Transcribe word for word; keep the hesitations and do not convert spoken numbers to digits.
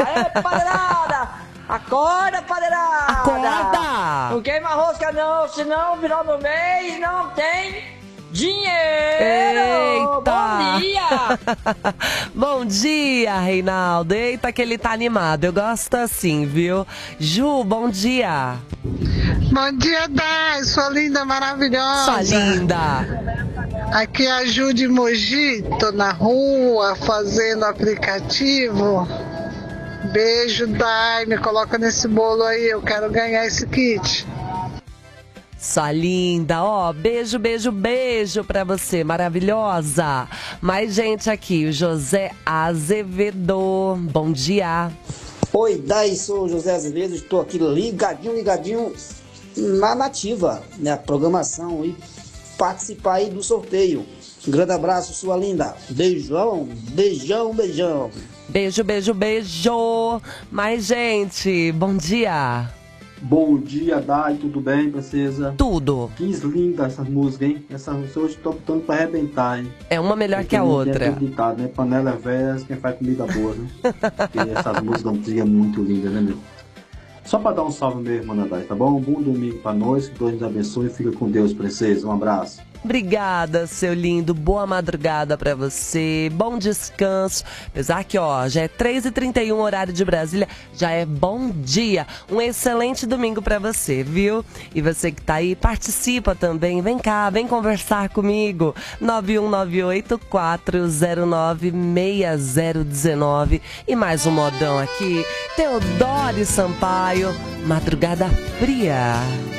É, padeirada! Acorda, padeirada! Acorda! Não queima a rosca não, senão final do mês não tem dinheiro! Eita! Bom dia! Bom dia, Reinaldo. Eita, que ele tá animado. Eu gosto assim, viu? Ju, bom dia. Bom dia, Dai, sua linda, maravilhosa. Sua linda. Aqui é a Ju de Mogi, tô na rua fazendo aplicativo. Beijo, Dai, me coloca nesse bolo aí, eu quero ganhar esse kit. Sua linda, ó, beijo, beijo, beijo pra você, maravilhosa. Mais gente aqui, o José Azevedo, bom dia. Oi, Dai, sou o José Azevedo, estou aqui ligadinho, ligadinho na nativa, né, a programação e participar aí do sorteio. Um grande abraço, sua linda. Beijão, beijão, beijão. Beijo, beijo, beijo. Mais gente, bom dia. Bom dia, Dai, tudo bem, princesa? Tudo. Que linda essa música, hein? Essa música hoje tô optando pra arrebentar, hein? É uma melhor que a outra. Ditado, né? Panela velha, quem faz comida boa, né? Porque essas músicas antigas é muito lindas, né, meu? Só pra dar um salve mesmo, irmã Dai, tá bom? Um bom domingo pra nós, que Deus nos abençoe e fica com Deus, princesa. Um abraço. Obrigada, seu lindo. Boa madrugada pra você. Bom descanso. Apesar que, ó, já é três e trinta e um, horário de Brasília. Já é bom dia. Um excelente domingo pra você, viu? E você que tá aí, participa também. Vem cá, vem conversar comigo. nove um nove oito, quatro zero nove, seis zero um nove. E mais um modão aqui. Teodoro Sampaio. Madrugada Fria.